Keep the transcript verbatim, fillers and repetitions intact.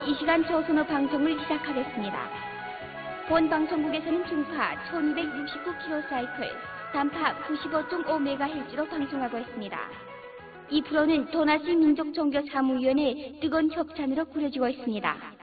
이 시간 조선어 방송을 시작하겠습니다. 본 방송국에서는 중파 천이백육십구 킬로사이클, 단파 구십오 점 오 메가헤르츠로 방송하고 있습니다. 이 프로는 도나시 민족종교사무위원회 뜨거운 협찬으로 꾸려지고 있습니다.